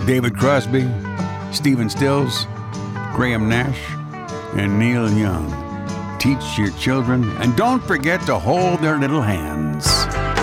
David Crosby, Stephen Stills, Graham Nash, and Neil Young. Teach your children, and don't forget to hold their little hands.